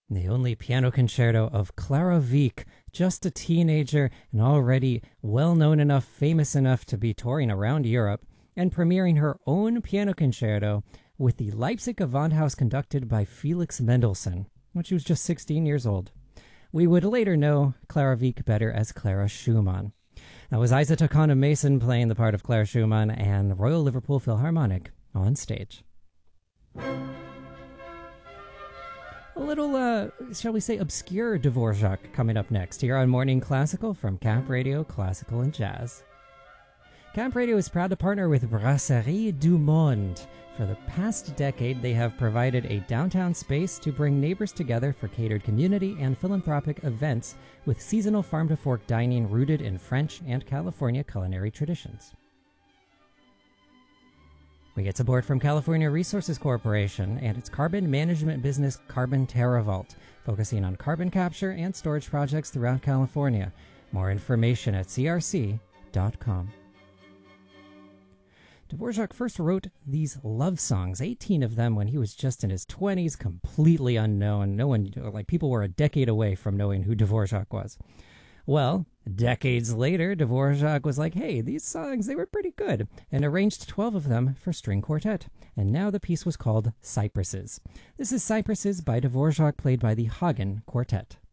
The only piano concerto of Clara Wieck, just a teenager and already well known enough, famous enough to be touring around Europe, and premiering her own piano concerto with the Leipzig Gewandhaus conducted by Felix Mendelssohn when she was just 16 years old. We would later know Clara Wieck better as Clara Schumann. That was Isa Takano Mason playing the part of Clara Schumann and Royal Liverpool Philharmonic on stage. A little, shall we say, obscure Dvorak coming up next here on Morning Classical from Camp Radio Classical and Jazz. Camp Radio is proud to partner with Brasserie du Monde. For the past decade, they have provided a downtown space to bring neighbors together for catered community and philanthropic events with seasonal farm-to-fork dining rooted in French and California culinary traditions. We get support from California Resources Corporation and its carbon management business Carbon TerraVault, focusing on carbon capture and storage projects throughout California. More information at crc.com. Dvorak first wrote these love songs, 18 of them when he was just in his 20s, completely unknown. People were a decade away from knowing who Dvorak was. Well, decades later, Dvorak was like, hey, these songs, they were pretty good, and arranged 12 of them for string quartet. And now the piece was called Cypresses. This is Cypresses by Dvorak, played by the Hagen Quartet.